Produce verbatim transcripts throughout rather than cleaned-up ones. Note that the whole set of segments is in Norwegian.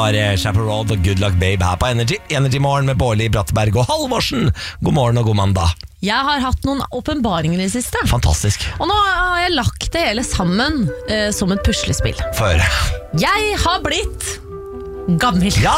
var Chaperone og Good Luck Babe her på Energy. Energy Morgen med Bårli, Brattberg og Halvorsen. God morgen og god mandag. Jeg har hatt noen åpenbaringer i det siste. Fantastisk. Og nå har jeg lagt det hele sammen eh, som et puslespill. Få høre. Jeg har blitt gammel. Ja!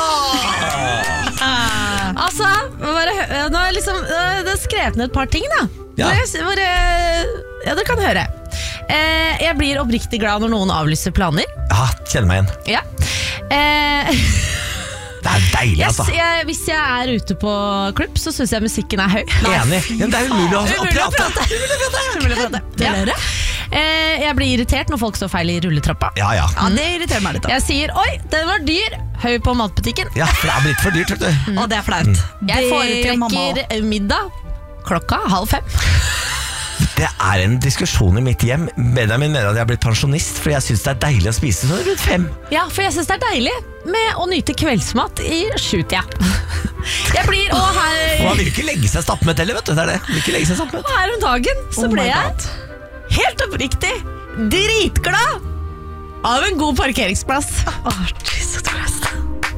Altså, bare, hø- nå har jeg liksom øh, det er skrevet ned et par ting da. Ja. Bare, bare, ja, dere kan høre. Eh, jeg blir oppriktig glad når noen avlyser planer. Ja, kjenner meg igjen. Ja. Eh, Det er deilig, yes, altså. jeg, hvis jeg er ute på klubb, så synes jeg musikken er høy. Enig. Ja, det er umulig å, å Umulig å prate. prate. Umulig å prate. Ja. Eh, jeg blir irritert når folk står feil i rulletrappa. Ja, ja. Ja, det irriterer meg litt da. Jeg sier, oi, den var dyr. Høy på matbutikken. Ja, for det er blitt for dyrt, vet du. Og det er flaut. Jeg Det gjør mamma også. foretrekker middag klokka halv fem. Det er en diskusjon i mitt hjem. Benjamin mener at jeg er blitt pensjonist, fordi jeg synes det er deilig å spise sånn rundt fem. Ja, for jeg synes det er deilig med å nyte kveldsmat i sjutida. Jeg blir, og Og han her, vil ikke legge seg stappmett heller, vet du. Det er det. Han vil ikke legge seg stappmett. og her om dagen så Oh ble my jeg helt oppriktig dritglad av en god parkeringsplass. Åh, Jesus Christ.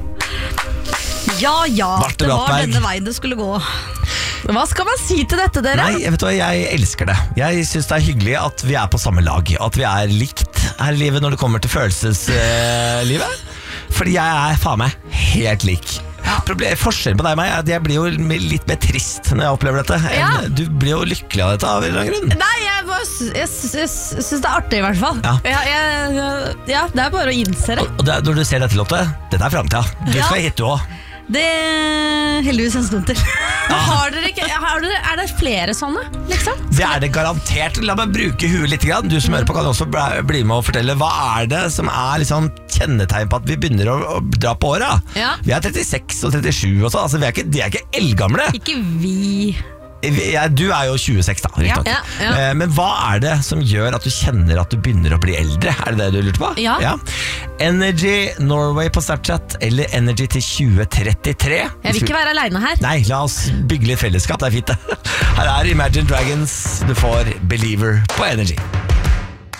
Ja, ja, Marte det var Brattberg. denne veien det skulle gå. Hva skal man si til dette, dere? Nei, jeg vet du hva, jeg elsker det. Jeg synes det er hyggelig at vi er på samme lag. At vi er likt her i livet når det kommer til følelseslivet. Fordi jeg er faen meg helt lik. Problem, forskjellen på deg og meg er at jeg blir jo litt mer trist når jeg opplever dette. Ja. enn- Du blir jo lykkelig av dette av en eller annen grunn. Nei, jeg, bare, sy- jeg, sy- jeg sy- synes det er artig i hvert fall. Ja. Ja, jeg, ja, det er bare å innse det. Og det, når du ser dette, Lotte, dette er fremtida. Du Ja. skal hit du også. Det er heldigvis en stund til. Men har dere ikke, har dere, er det flere sånne, liksom? Det er det garantert. La meg bruke huet litt. Grann. Du som hører på kan også bli bli med og fortelle. Hva er det som er liksom kjennetegn på at vi begynner å, å dra på åra? Ja. Vi er trettiseks og trettisju og sånn. Altså, vi er ikke, de er ikke eldgamle. Ikke vi. Ja, du er jo tjueseks da, riktig nok. Ja, ja. Eh, Men hva er det som gjør at du kjenner at du begynner å bli eldre? Er det det du lurte på? Ja. Energy Norway på Snapchat eller Energy til tjue trettitre. Jeg vil ikke være alene her. Nei, la oss bygge litt fellesskap, det er fint det. Her er Imagine Dragons, du får Believer på Energy.